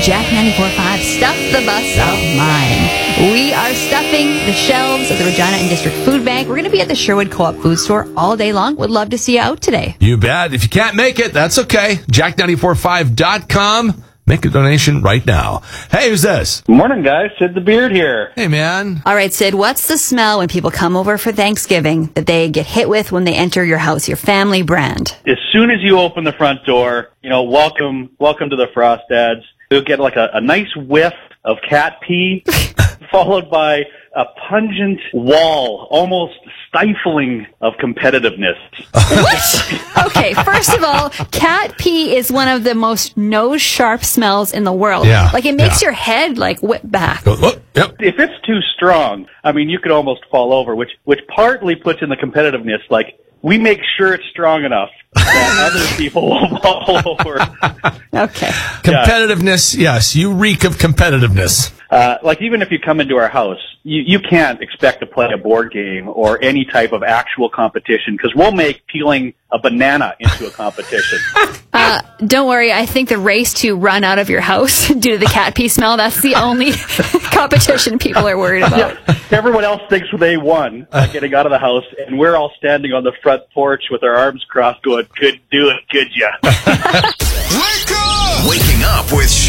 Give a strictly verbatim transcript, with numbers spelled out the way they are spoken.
Jack ninety-four point five, Stuff the Bus of Mine. We are stuffing the shelves of the Regina and District Food Bank. We're going to be at the Sherwood Co-op Food Store all day long. Would love to see you out today. You bet. If you can't make it, that's okay. Jack ninety-four point five dot com. Make a donation right now. Hey, who's this? Morning, guys. Sid the Beard here. Hey, man. All right, Sid, what's the smell when people come over for Thanksgiving that they get hit with when they enter your house, your family brand? As soon as you open the front door, you know, welcome, welcome to the Frost Dads. You'll get like a, a nice whiff of cat pee, followed by a pungent wall, almost stifling of competitiveness. What? Okay, first of all, cat pee is one of the most nose-sharp smells in the world. Yeah, like, it makes yeah. your head, like, whip back. Oh, oh, yep. If it's too strong, I mean, you could almost fall over, which, which partly puts in the competitiveness, like, we make sure it's strong enough that other people will fall over. Okay. Competitiveness, yes. You reek of competitiveness. Uh, like, even if you come into our house, you, you can't expect to play a board game or any type of actual competition, because we'll make peeling a banana into a competition. Uh, don't worry, I think the race to run out of your house due to the cat pee smell, that's the only competition people are worried about. Yeah, everyone else thinks they won by getting out of the house, and we're all standing on the front porch with our arms crossed going, "Good do it, good ya." Wake up! Waking up with